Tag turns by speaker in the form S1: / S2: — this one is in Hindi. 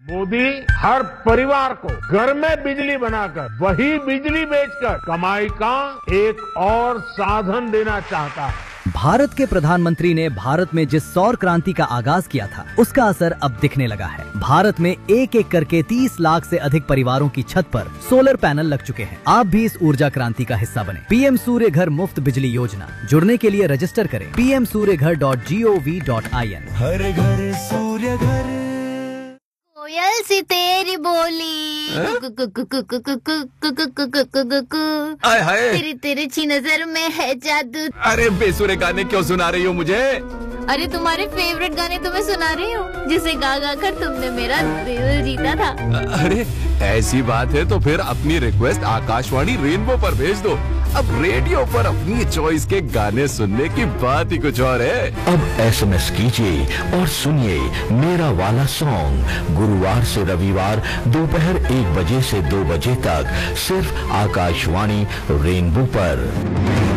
S1: मोदी हर परिवार को घर में बिजली बनाकर वही बिजली बेचकर कमाई का एक और साधन देना चाहता है।
S2: भारत के प्रधानमंत्री ने भारत में जिस सौर क्रांति का आगाज किया था, उसका असर अब दिखने लगा है। भारत में एक एक करके 30 लाख से अधिक परिवारों की छत पर सोलर पैनल लग चुके हैं। आप भी इस ऊर्जा क्रांति का हिस्सा बने। पीएम सूर्य घर मुफ्त बिजली योजना, जुड़ने के लिए रजिस्टर करें pmsuryaghar.gov.in।
S3: हर घर सूर्य घर।
S4: कोयल सी तेरी बोली,
S5: हाय हाय,
S4: तेरी तिरछी नजर में है जादू।
S5: अरे बेसुरे गाने क्यों सुना रही हो मुझे?
S4: अरे तुम्हारे फेवरेट गाने तुम्हें सुना रही हूँ, जिसे गा गा कर तुमने मेरा दिल जीता था।
S5: अरे ऐसी बात है तो फिर अपनी रिक्वेस्ट आकाशवाणी रेनबो पर भेज दो। अब रेडियो पर अपनी चॉइस के गाने सुनने की बात ही कुछ और है।
S3: अब SMS कीजिए और सुनिए मेरा वाला सॉन्ग गुरुवार से रविवार दोपहर 1 बजे से 2 बजे तक सिर्फ आकाशवाणी रेनबो पर।